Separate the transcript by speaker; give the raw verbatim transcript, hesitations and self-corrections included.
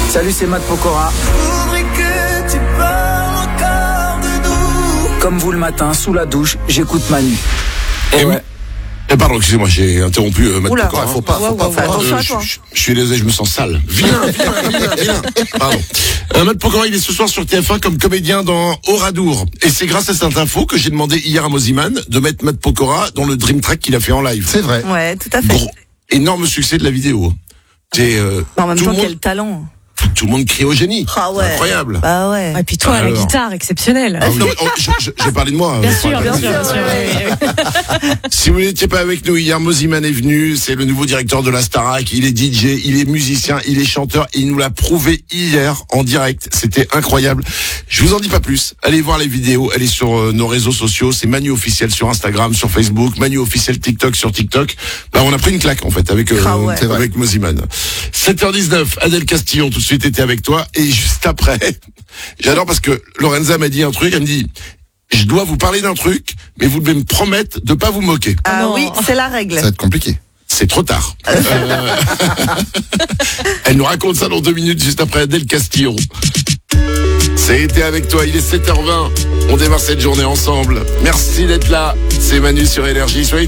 Speaker 1: Salut, c'est Matt Pokora.
Speaker 2: Que tu parles encore de nous.
Speaker 1: Comme vous le matin, sous la douche, j'écoute Manu. Et,
Speaker 3: Et
Speaker 1: ouais.
Speaker 3: Eh pardon, excusez-moi, j'ai interrompu euh, Matt
Speaker 4: Oula,
Speaker 3: Pokora.
Speaker 4: faut pas, faut pas, faut pas.
Speaker 3: Euh, je, je, je suis désolé, je me sens sale. Vilain, vilain, vilain, vilain. Pardon. Euh, Matt Pokora, il est ce soir sur T F un comme comédien dans Oradour. Et c'est grâce à cette info que j'ai demandé hier à Moziman de mettre Matt Pokora dans le Dream Track qu'il a fait en live.
Speaker 5: C'est vrai.
Speaker 4: Ouais, tout à fait.
Speaker 3: Gros, énorme succès de la vidéo. C'est euh,
Speaker 4: En même
Speaker 3: tout,
Speaker 4: temps,
Speaker 3: le monde,
Speaker 4: quel talent.
Speaker 3: tout le monde crie au génie.
Speaker 4: Ah ouais.
Speaker 3: Incroyable.
Speaker 4: Bah ouais.
Speaker 6: Et puis toi,
Speaker 3: Alors.
Speaker 6: la guitare exceptionnelle.
Speaker 3: Ah, non, mais, oh, je, je, j'ai parlé de moi.
Speaker 6: Bien
Speaker 3: euh,
Speaker 6: sûr,
Speaker 3: enfin,
Speaker 6: bien sûr, bien sûr.
Speaker 4: ouais,
Speaker 6: oui, oui.
Speaker 3: Si vous n'étiez pas avec nous hier, Moziman est venu, c'est le nouveau directeur de la Starac, il est D J, il est musicien, il est chanteur, et il nous l'a prouvé hier en direct, c'était incroyable. Je vous en dis pas plus, allez voir les vidéos, elle est sur euh, nos réseaux sociaux, c'est Manu officiel sur Instagram, sur Facebook, Manu officiel TikTok sur TikTok. Bah on a pris une claque en fait avec euh,
Speaker 4: Ah ouais.
Speaker 3: avec Moziman. sept heures dix-neuf, Adèle Castillon tout de suite était avec toi, et juste après, j'adore parce que Lorenza m'a dit un truc, elle me dit je dois vous parler d'un truc, mais vous devez me promettre de pas vous moquer.
Speaker 4: Ah
Speaker 6: non.
Speaker 4: oui, c'est la règle.
Speaker 5: Ça va être compliqué.
Speaker 3: C'est trop tard. Euh, Elle nous raconte ça dans deux minutes, juste après Adèle Castillon. C'est été avec toi, il est sept heures vingt. On démarre cette journée ensemble. Merci d'être là. C'est Manu sur Énergie. Soyez